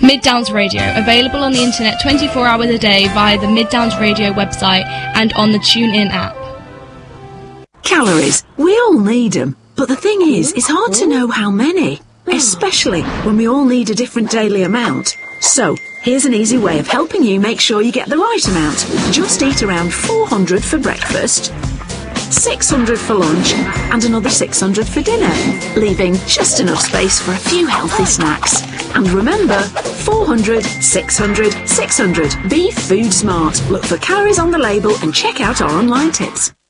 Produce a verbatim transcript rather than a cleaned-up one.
Mid Downs Radio, available on the internet twenty-four hours a day via the Mid Downs Radio website and on the TuneIn app. Calories. We all need them. But the thing is, it's hard to know how many, especially when we all need a different daily amount. So, here's an easy way of helping you make sure you get the right amount. Just eat around four hundred for breakfast, six hundred for lunch, and another six hundred for dinner, leaving just enough space for a few healthy snacks. And remember, four hundred, six hundred, six hundred. Be food smart. Look for calories on the label and check out our online tips.